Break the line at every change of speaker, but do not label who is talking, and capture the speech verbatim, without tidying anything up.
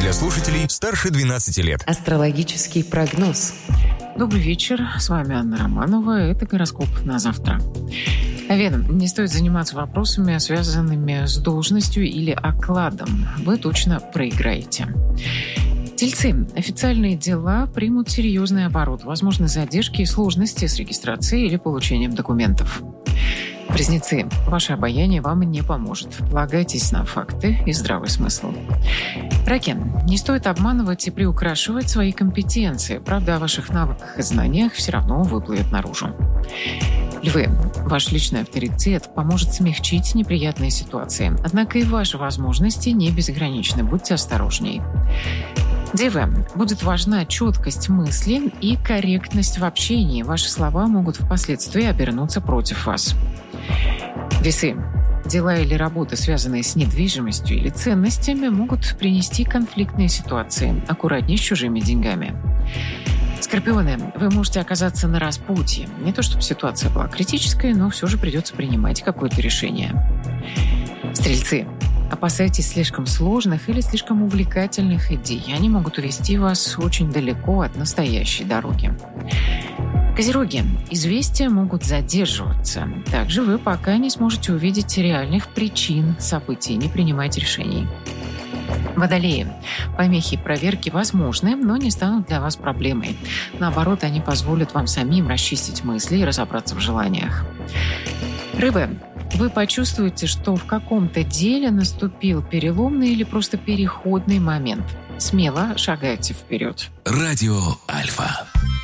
для слушателей старше двенадцати лет.
Астрологический прогноз.
Добрый вечер, с вами Анна Романова. Это гороскоп на завтра. Овен, не стоит заниматься вопросами, связанными с должностью или окладом. Вы точно проиграете. Тельцы. Официальные дела примут серьезный оборот. Возможны задержки и сложности с регистрацией или получением документов. Близнецы. Ваше обаяние вам не поможет. Полагайтесь на факты и здравый смысл. Раки. Не стоит обманывать и приукрашивать свои компетенции. Правда, о ваших навыках и знаниях все равно выплывет наружу. Львы. Ваш личный авторитет поможет смягчить неприятные ситуации. Однако и ваши возможности не безграничны. Будьте осторожней. Девы. Будет важна четкость мысли и корректность в общении. Ваши слова могут впоследствии обернуться против вас. Весы. Дела или работы, связанные с недвижимостью или ценностями, могут принести конфликтные ситуации. Аккуратней с чужими деньгами. Скорпионы. Вы можете оказаться на распутье. Не то чтобы ситуация была критической, но все же придется принимать какое-то решение. Стрельцы. Опасайтесь слишком сложных или слишком увлекательных идей. Они могут увести вас очень далеко от настоящей дороги. Козероги. Известия могут задерживаться. Также вы пока не сможете увидеть реальных причин событий. Не принимайте решений. Водолеи. Помехи и проверки возможны, но не станут для вас проблемой. Наоборот, они позволят вам самим расчистить мысли и разобраться в желаниях. Рыбы. Вы почувствуете, что в каком-то деле наступил переломный или просто переходный момент. Смело шагайте вперед.
Радио Альфа.